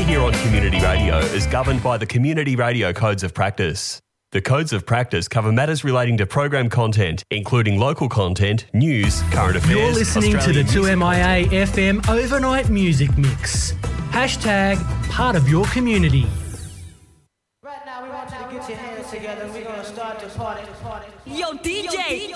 you hear on Community Radio is governed by the Community Radio Codes of Practice. The Codes of Practice cover matters relating to program content, including local content, news, current affairs. You're listening to the 2MIA FM Overnight Music Mix. Hashtag part of your community. Right now we want you to get your hands together and we're going to start the party. Yo, DJ!